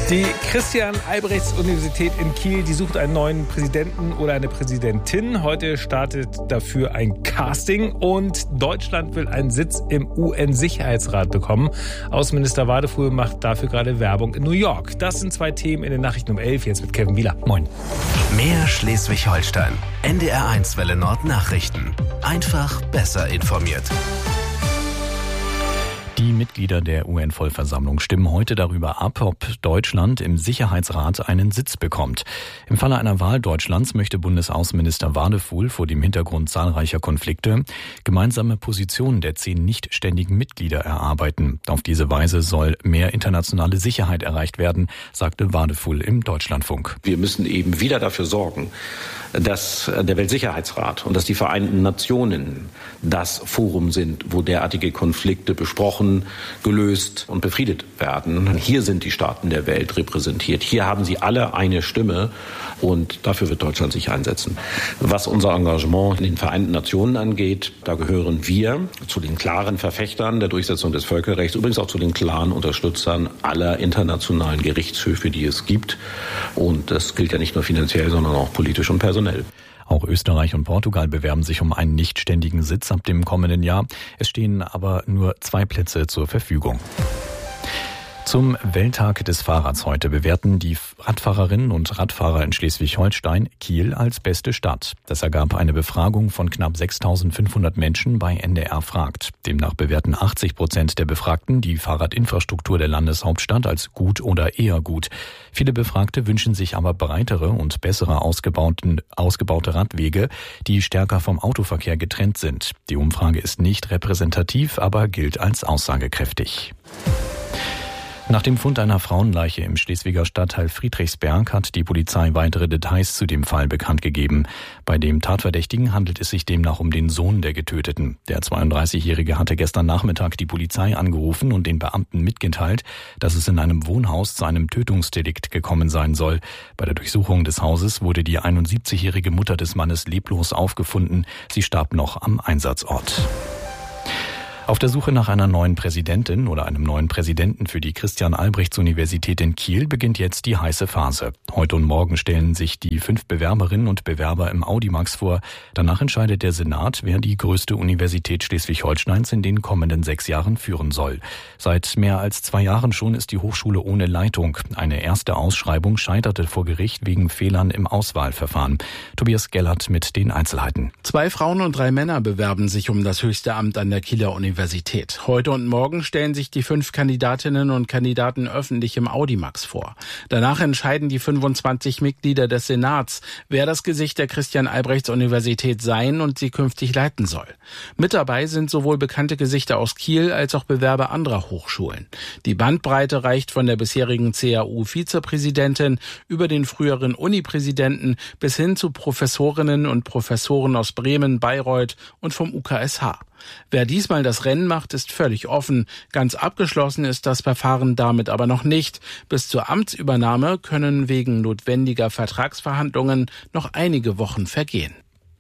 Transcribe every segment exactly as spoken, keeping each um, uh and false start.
Die Christian-Albrechts-Universität in Kiel, die sucht einen neuen Präsidenten oder eine Präsidentin. Heute startet dafür ein Casting und Deutschland will einen Sitz im U N-Sicherheitsrat bekommen. Außenminister Wadefuhl macht dafür gerade Werbung in New York. Das sind zwei Themen in den Nachrichten um elf, jetzt mit Kevin Wieler. Moin. Mehr Schleswig-Holstein. N D R eins Welle Nord Nachrichten. Einfach besser informiert. Die Mitglieder der U N-Vollversammlung stimmen heute darüber ab, ob Deutschland im Sicherheitsrat einen Sitz bekommt. Im Falle einer Wahl Deutschlands möchte Bundesaußenminister Wadefuhl vor dem Hintergrund zahlreicher Konflikte gemeinsame Positionen der zehn nicht ständigen Mitglieder erarbeiten. Auf diese Weise soll mehr internationale Sicherheit erreicht werden, sagte Wadefuhl im Deutschlandfunk. Wir müssen eben wieder dafür sorgen, dass der Weltsicherheitsrat und dass die Vereinten Nationen das Forum sind, wo derartige Konflikte besprochen, gelöst und befriedet werden. Hier sind die Staaten der Welt repräsentiert. Hier haben sie alle eine Stimme und dafür wird Deutschland sich einsetzen. Was unser Engagement in den Vereinten Nationen angeht, da gehören wir zu den klaren Verfechtern der Durchsetzung des Völkerrechts, übrigens auch zu den klaren Unterstützern aller internationalen Gerichtshöfe, die es gibt. Und das gilt ja nicht nur finanziell, sondern auch politisch und personell. Auch Österreich und Portugal bewerben sich um einen nichtständigen Sitz ab dem kommenden Jahr. Es stehen aber nur zwei Plätze zur Verfügung. Zum Welttag des Fahrrads heute bewerten die Radfahrerinnen und Radfahrer in Schleswig-Holstein Kiel als beste Stadt. Das ergab eine Befragung von knapp sechstausendfünfhundert Menschen bei N D R fragt. Demnach bewerten achtzig Prozent der Befragten die Fahrradinfrastruktur der Landeshauptstadt als gut oder eher gut. Viele Befragte wünschen sich aber breitere und bessere ausgebauten, ausgebaute Radwege, die stärker vom Autoverkehr getrennt sind. Die Umfrage ist nicht repräsentativ, aber gilt als aussagekräftig. Nach dem Fund einer Frauenleiche im Schleswiger Stadtteil Friedrichsberg hat die Polizei weitere Details zu dem Fall bekannt gegeben. Bei dem Tatverdächtigen handelt es sich demnach um den Sohn der Getöteten. Der zweiunddreißigjährige hatte gestern Nachmittag die Polizei angerufen und den Beamten mitgeteilt, dass es in einem Wohnhaus zu einem Tötungsdelikt gekommen sein soll. Bei der Durchsuchung des Hauses wurde die einundsiebzigjährige Mutter des Mannes leblos aufgefunden. Sie starb noch am Einsatzort. Auf der Suche nach einer neuen Präsidentin oder einem neuen Präsidenten für die Christian-Albrechts-Universität in Kiel beginnt jetzt die heiße Phase. Heute und morgen stellen sich die fünf Bewerberinnen und Bewerber im Audimax vor. Danach entscheidet der Senat, wer die größte Universität Schleswig-Holsteins in den kommenden sechs Jahren führen soll. Seit mehr als zwei Jahren schon ist die Hochschule ohne Leitung. Eine erste Ausschreibung scheiterte vor Gericht wegen Fehlern im Auswahlverfahren. Tobias Gellert mit den Einzelheiten. Zwei Frauen und drei Männer bewerben sich um das höchste Amt an der Kieler Universität. Heute und morgen stellen sich die fünf Kandidatinnen und Kandidaten öffentlich im Audimax vor. Danach entscheiden die fünfundzwanzig Mitglieder des Senats, wer das Gesicht der Christian-Albrechts-Universität sein und sie künftig leiten soll. Mit dabei sind sowohl bekannte Gesichter aus Kiel als auch Bewerber anderer Hochschulen. Die Bandbreite reicht von der bisherigen C A U-Vizepräsidentin über den früheren Uni-Präsidenten bis hin zu Professorinnen und Professoren aus Bremen, Bayreuth und vom U K S H. Wer diesmal das Rennen macht, ist völlig offen. Ganz abgeschlossen ist das Verfahren damit aber noch nicht. Bis zur Amtsübernahme können wegen notwendiger Vertragsverhandlungen noch einige Wochen vergehen.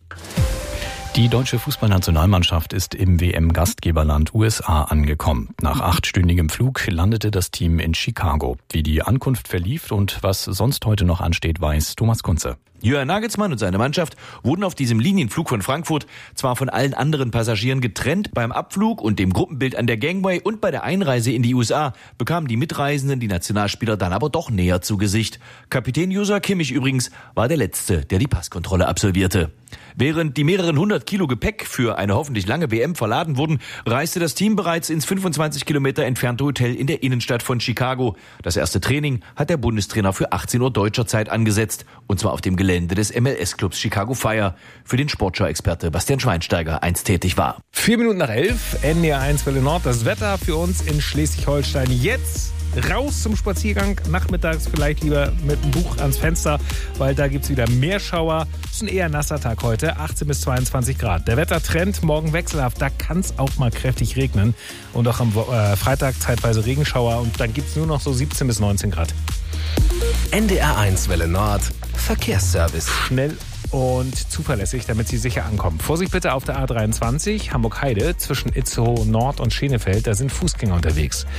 Die deutsche Fußballnationalmannschaft ist im W M-Gastgeberland U S A angekommen. Nach achtstündigem Flug landete das Team in Chicago. Wie die Ankunft verlief und was sonst heute noch ansteht, weiß Thomas Kunze. Jürgen Nagelsmann und seine Mannschaft wurden auf diesem Linienflug von Frankfurt zwar von allen anderen Passagieren getrennt. Beim Abflug und dem Gruppenbild an der Gangway und bei der Einreise in die U S A bekamen die Mitreisenden die Nationalspieler dann aber doch näher zu Gesicht. Kapitän Joshua Kimmich übrigens war der Letzte, der die Passkontrolle absolvierte. Während die mehreren hundert Kilo Gepäck für eine hoffentlich lange W M verladen wurden, reiste das Team bereits ins fünfundzwanzig Kilometer entfernte Hotel in der Innenstadt von Chicago. Das erste Training hat der Bundestrainer für achtzehn Uhr deutscher Zeit angesetzt, und zwar auf dem Gelände des M L S-Clubs Chicago Fire, für den Sportschau-Experte Bastian Schweinsteiger einst tätig war. Vier Minuten nach elf, N D R eins Welle Nord, das Wetter für uns in Schleswig-Holstein jetzt. Raus zum Spaziergang, nachmittags vielleicht lieber mit einem Buch ans Fenster, weil da gibt's wieder mehr Schauer. Es ist ein eher nasser Tag heute, achtzehn bis zweiundzwanzig Grad. Der Wettertrend morgen wechselhaft, da kann es auch mal kräftig regnen. Und auch am äh, Freitag zeitweise Regenschauer und dann gibt's nur noch so siebzehn bis neunzehn Grad. N D R eins Welle Nord, Verkehrsservice. Schnell und zuverlässig, damit Sie sicher ankommen. Vorsicht bitte auf der A dreiundzwanzig Hamburg-Heide zwischen Itzehoe Nord und Schenefeld, da sind Fußgänger unterwegs.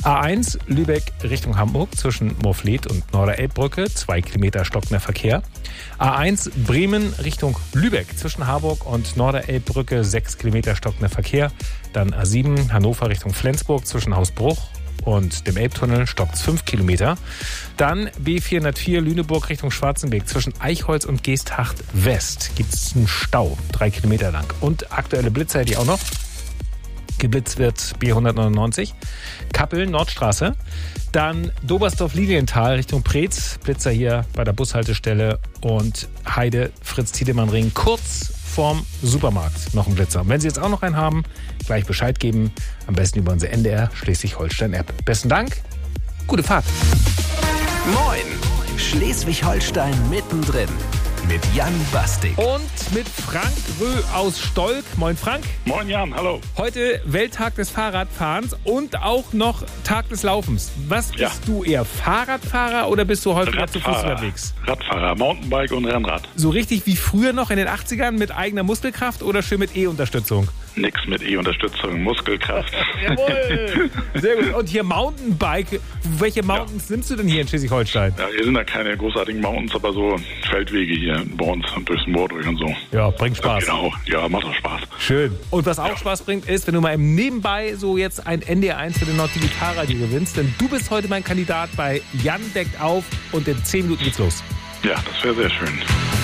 A eins Lübeck Richtung Hamburg zwischen Moorfleet und Norderelbbrücke, zwei Kilometer stockender Verkehr. A eins Bremen Richtung Lübeck zwischen Harburg und Norderelbbrücke, sechs Kilometer stockender Verkehr. Dann A sieben Hannover Richtung Flensburg zwischen Hausbruch und dem Elbtunnel stockt es fünf Kilometer. Dann B vierhundertvier Lüneburg Richtung Schwarzenberg zwischen Eichholz und Geesthacht West gibt es einen Stau, drei Kilometer lang. Und aktuelle Blitzer hätte ich auch noch. Geblitzt wird B hundertneunundneunzig, Kappeln, Nordstraße. Dann Dobersdorf-Lilienthal Richtung Preetz, Blitzer hier bei der Bushaltestelle. Und Heide, Fritz-Tiedemann-Ring, kurz vorm Supermarkt noch ein Blitzer. Und wenn Sie jetzt auch noch einen haben, gleich Bescheid geben. Am besten über unsere N D R Schleswig-Holstein-App. Besten Dank, gute Fahrt. Moin, Schleswig-Holstein mittendrin. Mit Jan Bastik. Und mit Frank Rö aus Stolk. Moin Frank. Moin Jan, hallo. Heute Welttag des Fahrradfahrens und auch noch Tag des Laufens. Was bist ja. du eher, Fahrradfahrer oder bist du häufiger zu Fuß unterwegs? Radfahrer, Mountainbike und Rennrad. So richtig wie früher noch in den achtzigern mit eigener Muskelkraft oder schön mit E-Unterstützung? Nix mit E-Unterstützung, Muskelkraft. Jawohl, sehr gut. Und hier Mountainbike, welche Mountains ja. nimmst du denn hier in Schleswig-Holstein? Ja, hier sind ja keine großartigen Mountains, aber so Feldwege hier bei uns durchs Moor durch und so. Ja, bringt Spaß. Ja, genau, ja, macht auch Spaß. Schön. Und was auch ja. Spaß bringt, ist, wenn du mal im Nebenbei so jetzt ein N D R eins für den Nord-Digitalradio gewinnst, denn du bist heute mein Kandidat bei Jan deckt auf und in zehn Minuten geht's los. Ja, das wäre sehr schön.